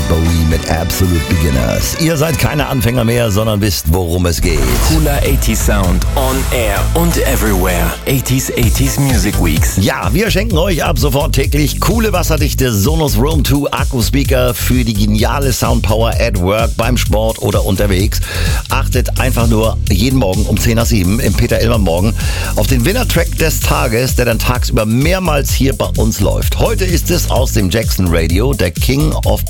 Bowie mit Absolute Beginners. Ihr seid keine Anfänger mehr, sondern wisst, worum es geht. Cooler 80s Sound on air und everywhere. 80s Music Weeks. Ja, wir schenken euch ab sofort täglich coole wasserdichte Sonos Roam 2 Akkuspeaker für die geniale Soundpower at work, beim Sport oder unterwegs. Achtet einfach nur jeden Morgen um 10 nach 7 im Peter Illmann Morgen auf den Winner-Track des Tages, der dann tagsüber mehrmals hier bei uns läuft. Heute ist es aus dem Jackson Radio, der King of